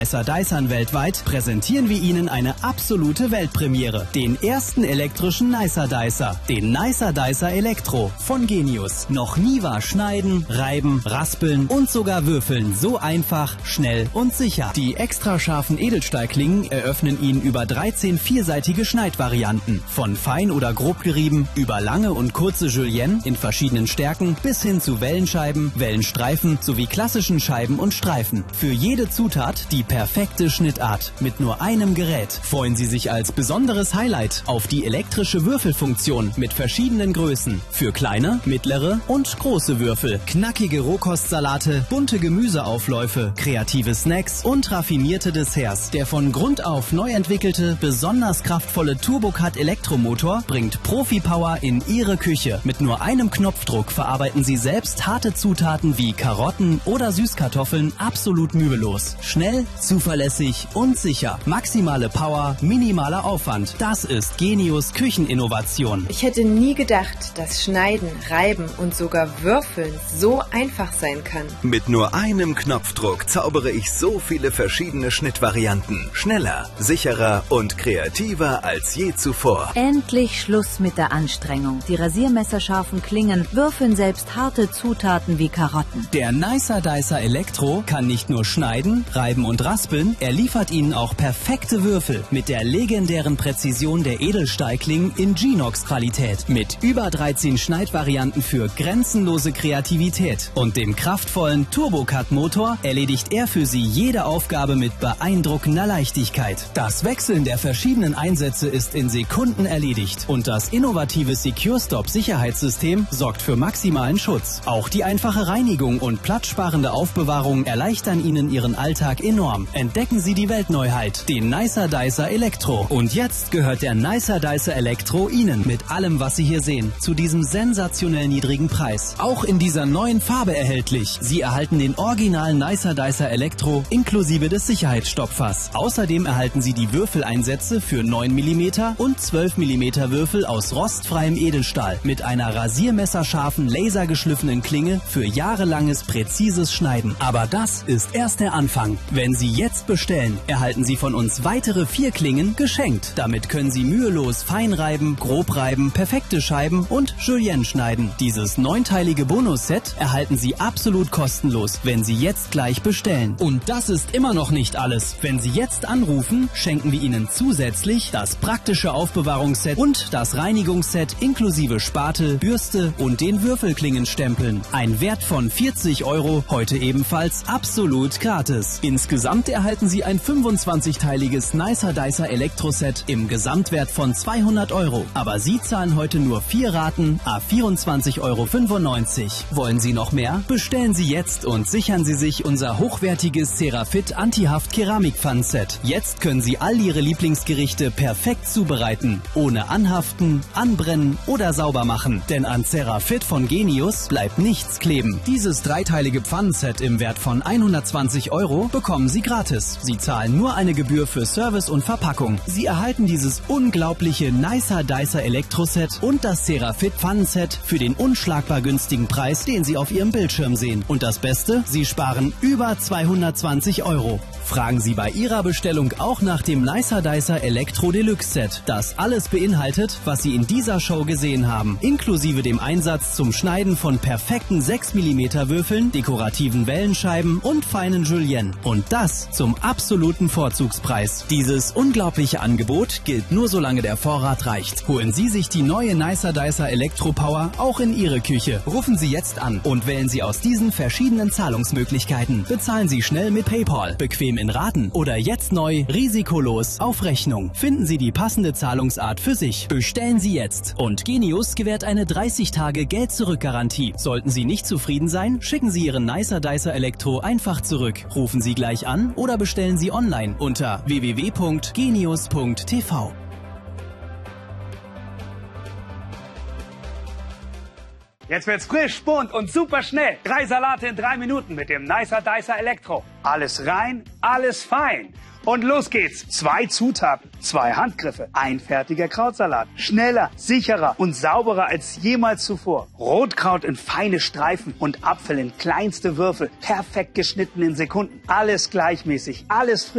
Nicer Dicern weltweit präsentieren wir Ihnen eine absolute Weltpremiere. Den ersten elektrischen Nicer Dicer, den Nicer Dicer Elektro von Genius. Noch nie war Schneiden, Reiben, Raspeln und sogar Würfeln so einfach, schnell und sicher. Die extra scharfen Edelstahlklingen eröffnen Ihnen über 13 vierseitige Schneidvarianten. Von fein oder grob gerieben, über lange und kurze Julienne in verschiedenen Stärken bis hin zu Wellenscheiben, Wellenstreifen sowie klassischen Scheiben und Streifen. Für jede Zutat die perfekte Schnittart mit nur einem Gerät. Freuen Sie sich als besonderes Highlight auf die elektrische Würfelfunktion mit verschiedenen Größen. Für kleine, mittlere und große Würfel. Knackige Rohkostsalate, bunte Gemüseaufläufe, kreative Snacks und raffinierte Desserts. Der von Grund auf neu entwickelte, besonders kraftvolle Turbocut Elektromotor bringt Profi-Power in Ihre Küche. Mit nur einem Knopfdruck verarbeiten Sie selbst harte Zutaten wie Karotten oder Süßkartoffeln absolut mühelos. Schnell, zuverlässig und sicher. Maximale Power, minimaler Aufwand. Das ist Genius Kücheninnovation. Ich hätte nie gedacht, dass Schneiden, Reiben und sogar Würfeln so einfach sein kann. Mit nur einem Knopfdruck zaubere ich so viele verschiedene Schnittvarianten. Schneller, sicherer und kreativer als je zuvor. Endlich Schluss mit der Anstrengung. Die rasiermesserscharfen Klingen würfeln selbst harte Zutaten wie Karotten. Der Nicer Dicer Elektro kann nicht nur schneiden, reiben und raspeln, er liefert Ihnen auch perfekte Würfel mit der legendären Präzision der Edelstahlklingen in Genox-Qualität. Mit über 13 Schneidvarianten für grenzenlose Kreativität und dem kraftvollen Turbocut-Motor erledigt er für Sie jede Aufgabe mit beeindruckender Leichtigkeit. Das Wechseln der verschiedenen Einsätze ist in Sekunden erledigt und das innovative Secure-Stop-Sicherheitssystem sorgt für maximalen Schutz. Auch die einfache Reinigung und platzsparende Aufbewahrung erleichtern Ihnen Ihren Alltag enorm. Entdecken Sie die Weltneuheit, den Nicer Dicer Elektro. Und jetzt gehört der Nicer Dicer Elektro Ihnen mit allem, was Sie hier sehen, zu diesem sensationell niedrigen Preis. Auch in dieser neuen Farbe erhältlich. Sie erhalten den originalen Nicer Dicer Elektro inklusive des Sicherheitsstopfers. Außerdem erhalten Sie die Würfeleinsätze für 9 mm und 12 mm Würfel aus rostfreiem Edelstahl mit einer rasiermesserscharfen, lasergeschliffenen Klinge für jahrelanges präzises Schneiden. Aber das ist erst der Anfang. Wenn Sie jetzt bestellen, erhalten Sie von uns weitere 4 Klingen geschenkt. Damit können Sie mühelos fein reiben, grob reiben, perfekte Scheiben und Julienne schneiden. Dieses 9-teilige Bonusset erhalten Sie absolut kostenlos, wenn Sie jetzt gleich bestellen. Und das ist immer noch nicht alles. Wenn Sie jetzt anrufen, schenken wir Ihnen zusätzlich das praktische Aufbewahrungsset und das Reinigungsset inklusive Spatel, Bürste und den Würfelklingenstempeln. Ein Wert von 40 €, heute ebenfalls absolut gratis. Insgesamt erhalten Sie ein 25-teiliges Nicer Dicer Elektroset im Gesamtwert von 200 €. Aber Sie zahlen heute nur 4 Raten à 24,95 €. Wollen Sie noch mehr? Bestellen Sie jetzt und sichern Sie sich unser hochwertiges Cerafit Anti-Haft-Keramik-Pfannenset. Jetzt können Sie all Ihre Lieblingsgerichte perfekt zubereiten, ohne anhaften, anbrennen oder sauber machen. Denn an Cerafit von Genius bleibt nichts kleben. Dieses dreiteilige Pfannenset im Wert von 120 € bekommen Sie gratis. Sie zahlen nur eine Gebühr für Service und Verpackung. Sie erhalten dieses unglaubliche Nicer Dicer Elektroset und das Cerafit Pfannenset für den unschlagbar günstigen Preis, den Sie auf Ihrem Bildschirm sehen. Und das Beste, Sie sparen über 220 €. Fragen Sie bei Ihrer Bestellung auch nach dem Nicer Dicer Elektro Deluxe Set, das alles beinhaltet, was Sie in dieser Show gesehen haben, inklusive dem Einsatz zum Schneiden von perfekten 6 mm Würfeln, dekorativen Wellenscheiben und feinen Julienne. Und das zum absoluten Vorzugspreis. Dieses unglaubliche Angebot gilt nur solange der Vorrat reicht. Holen Sie sich die neue Nicer Dicer Elektro Power auch in Ihre Küche. Rufen Sie jetzt an und wählen Sie aus diesen verschiedenen Zahlungsmöglichkeiten. Bezahlen Sie schnell mit PayPal, bequem in Raten oder jetzt neu, risikolos auf Rechnung. Finden Sie die passende Zahlungsart für sich. Bestellen Sie jetzt. Und Genius gewährt eine 30-Tage Geld-Zurück-Garantie. Sollten Sie nicht zufrieden sein, schicken Sie Ihren Nicer Dicer Elektro einfach zurück. Rufen Sie gleich an oder bestellen Sie online unter www.genius.tv. Jetzt wird's frisch, bunt und super schnell. 3 Salate in 3 Minuten mit dem Nicer Dicer Elektro. Alles rein, alles fein. Und los geht's. 2 Zutaten, 2 Handgriffe, ein fertiger Krautsalat. Schneller, sicherer und sauberer als jemals zuvor. Rotkraut in feine Streifen und Apfel in kleinste Würfel. Perfekt geschnitten in Sekunden. Alles gleichmäßig, alles frisch.